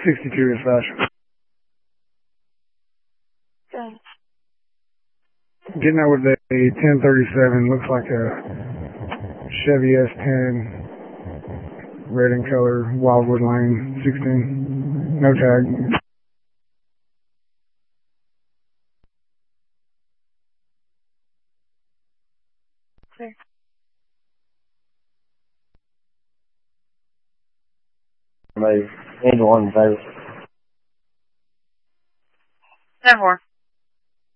62 dispatch. Okay. Getting out with a 1037, looks like a Chevy S10, red in color, Wildwood Lane, 16, no tag. Clear. Angel on the 10-4.